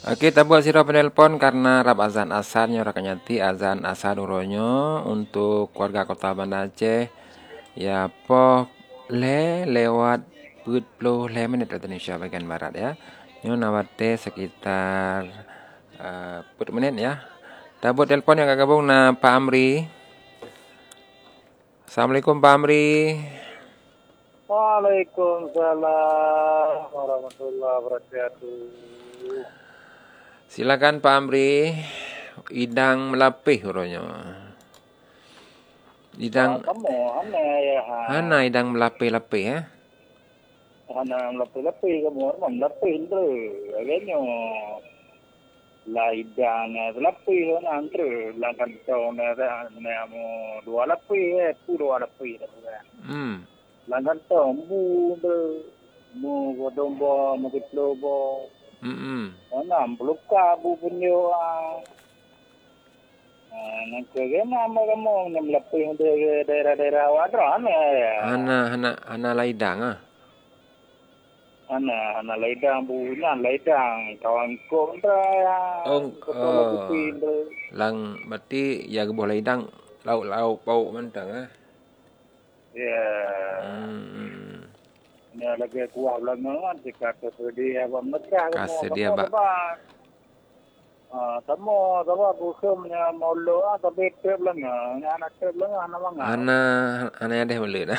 Oke, tabu sira penelpon karena rap azan asan ora kanyati azan asan uronyo untuk keluarga Kota Banda Aceh. Ya po lewat 40 menit waktu Indonesia bagian barat ya. Nyo nawate sekitar 40 menit ya. Tabu telepon yang gabung na Pak Amri. Assalamualaikum Pak Amri. Waalaikumsalam warahmatullahi wabarakatuh. Silakan Pak Amri. Idang melapih uronyo. Idang Kamu aneh ya. Hana idang melapih-lapih ya. Hana lebih-lebih kamu orang lebih tu. Agaknya laidang lebih kan antara langkan tahun namu dua lebih dua lebih tu. Langkan tahun mu domba mu kitlobo. Anam peluka bu punyo. Nagkagana mo ng lapay yung daerah-daerah wadran Hana laidang ah. Hana laidang bulan laidang kawan ko Lang berarti ya gebuh laidang lau pau mentang ah. Ya. Ni lagi kuah lang naman jika dia pamecah Kasedia Pak. Tamo bukumnya molo tapi tep lang anak tep lang mana Hana ada melu nah.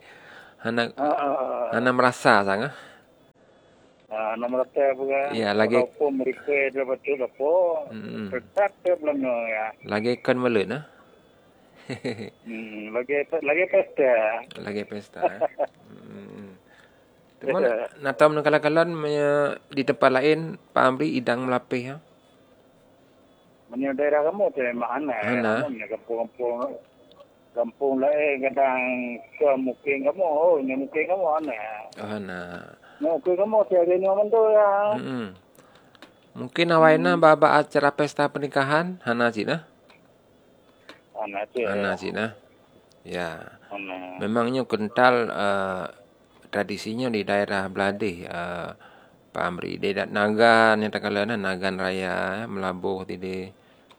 Hana merasa sang ah. Nama tep bukan. Ya lagi po mereka dapat tu po. Tep lang ya. Lagi kan melu nah. Lagi pesta. Lagi pesta. Teman natam nakalan di tempat lain Pak Amri idang melapih ya. Mana daerah kamu tu mana? Kampung lain kadang ke mungkin kamu, mungkin kamu mana? Mungkin kamu tiada nyaman tu ya. Mungkin awaina baba acara pesta pernikahan hana cina. Hana cina. Ya. Memangnya kental tradisinya di daerah Beladih Pak Amri. Dedat Nagan yang takalana Nagan Raya melabuh tidi.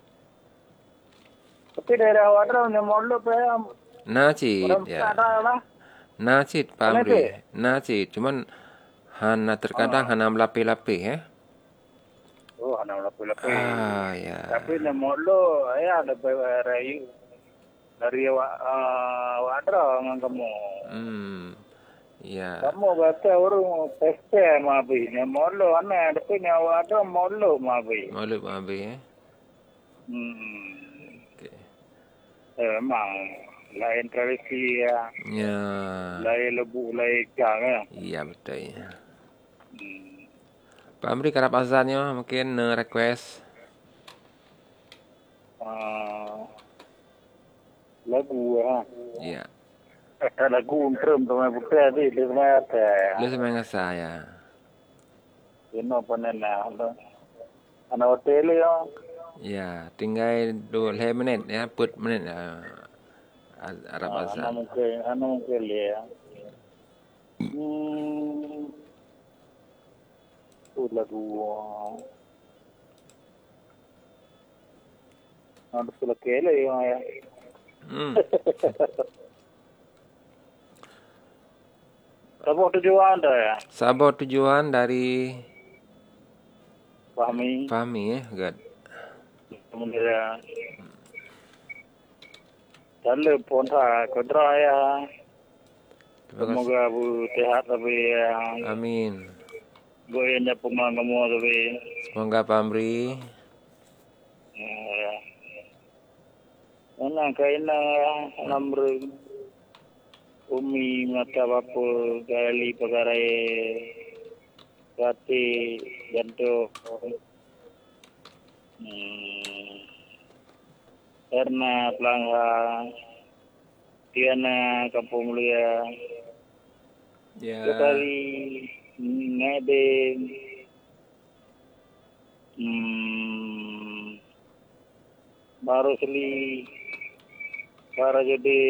Tapi daerah Wadra ni molo pe. Nacit ya. Nacit Pak Amri. Nacit cuman hana terkadang hana melapih-lapih ya. Oh, hana melapih-lapih. Ya. Tapi ni molo ya ada rayu dari Wadra dengan kamu. Ya. Kamu baca orang pesta mabi, ni molo ane, tapi ni Wadra molo mabi. Molo mabi ya. Memang lain tradisi ya. Ya. Lain lebu, lain ikan ya. Iya betul ya. Pak Amri karap azannya mungkin request. Lagu ya. Iya. Lagu untuk teman putih di mana ada. Lu semangat saya. Ini apa nena? Anak hotel ya. Ya, tinggal 2 menit ya, 10 menit Arab azan. Anak mungkin ya. Lagu. Ada pula kele ya. Sabot tujuan dah ya. Sabot tujuan dari Fahmi ya, good. Kemudian telepon kodra ya. Semoga bu sehat tapi amin. goyanya pemang kamu tapi. Semoga Pak Amri. Mana kaina namru umi mata bapa kali pagarai kati janto karena pelangga tiana kampung mulia ya sekali ngade baru seli para jadi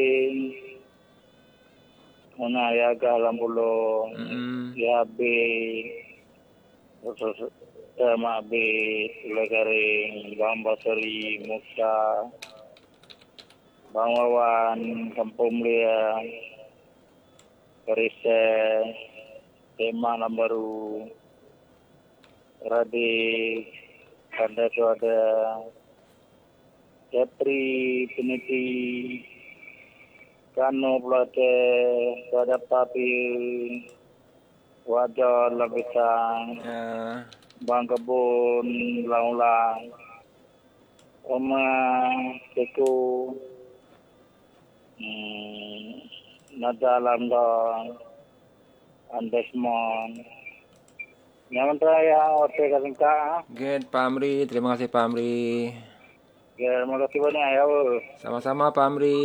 mana ya galam bulo ya be Mabe, Lagaring, Bang Basari, Musa, Bang Wawan, Kampung Lia, Kerise, Tema Lambaru, Radhi, Kanda Suada, Jepri, Peniti, Kano Plate, Suada Papi, Wajah Labisang, Bang Kebun, Laulang, Oma, Teku, Nada Lamdong, Andesmon. Nyaman raya orte kasengka. Gen Pak Amri, terima kasih Pak Amri. Terima kasih banyak ya. Sama-sama Pak Amri.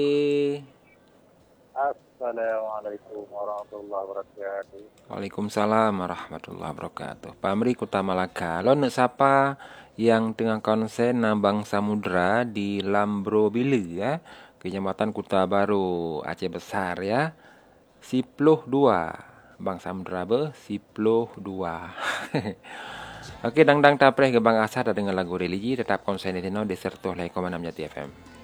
Assalamualaikum warahmatullahi wabarakatuh. Waalaikumsalam warahmatullahi wabarakatuh. Pak Amri Kota Malaka. Lo nak siapa yang tengah konsen Nambang Samudra di Lambro Bili ya, Kecamatan Kuta Baru, Aceh Besar ya. 12 Bang Samudra be 12. Oke, dang-dang tapreh ke Bang Asad dengan lagu religi tetap konsen di Deserto Lai 6 Jati FM.